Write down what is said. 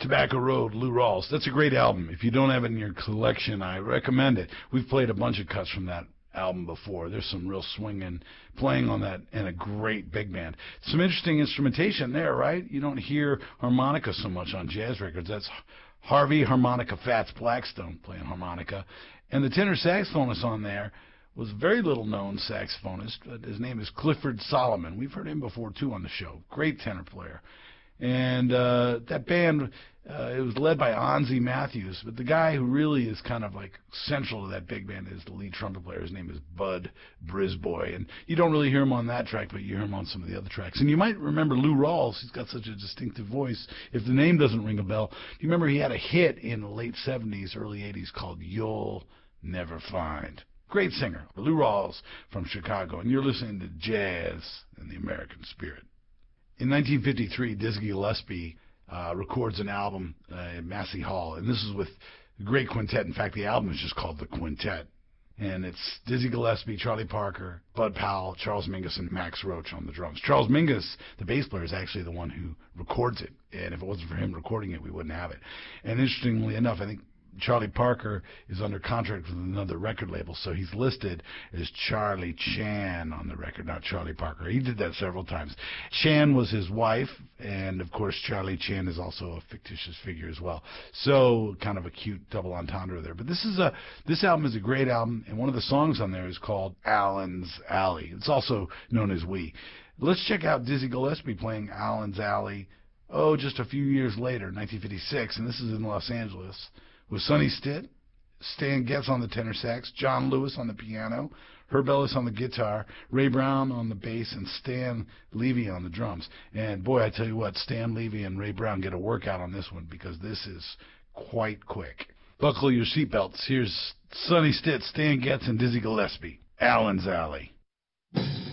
Tobacco Road, Lou Rawls. That's a great album. If you don't have it in your collection, I recommend it. We've played a bunch of cuts from that album before. There's some real swinging playing on that and a great big band. Some interesting instrumentation there, right? You don't hear harmonica so much on jazz records. That's Harvey Harmonica Fats Blackstone playing harmonica. And the tenor saxophonist on there was a very little known saxophonist. His name is Clifford Solomon. We've heard him before too on the show. Great tenor player. And that band, it was led by Anzi Matthews, but the guy who really is kind of like central to that big band is the lead trumpet player. His name is Bud Brisbois, and you don't really hear him on that track, but you hear him on some of the other tracks. And you might remember Lou Rawls. He's got such a distinctive voice. If the name doesn't ring a bell, do you remember he had a hit in the late 70s, early 80s called You'll Never Find? Great singer, Lou Rawls from Chicago, and you're listening to Jazz and the American Spirit. In 1953, Dizzy Gillespie records an album at Massey Hall, and this is with a great quintet. In fact, the album is just called The Quintet, and it's Dizzy Gillespie, Charlie Parker, Bud Powell, Charles Mingus, and Max Roach on the drums. Charles Mingus, the bass player, is actually the one who records it, and if it wasn't for him recording it, we wouldn't have it. And interestingly enough, I think Charlie Parker is under contract with another record label, so he's listed as Charlie Chan on the record, not Charlie Parker. He did that several times. Chan was his wife, and of course Charlie Chan is also a fictitious figure as well. So kind of a cute double entendre there. But this album is a great album, and one of the songs on there is called Allen's Alley. It's also known as We. Let's check out Dizzy Gillespie playing Allen's Alley, just a few years later, 1956, and this is in Los Angeles, with Sonny Stitt, Stan Getz on the tenor sax, John Lewis on the piano, Herb Ellis on the guitar, Ray Brown on the bass, and Stan Levy on the drums. And boy, I tell you what, Stan Levy and Ray Brown get a workout on this one because this is quite quick. Buckle your seatbelts. Here's Sonny Stitt, Stan Getz, and Dizzy Gillespie, Allen's Alley.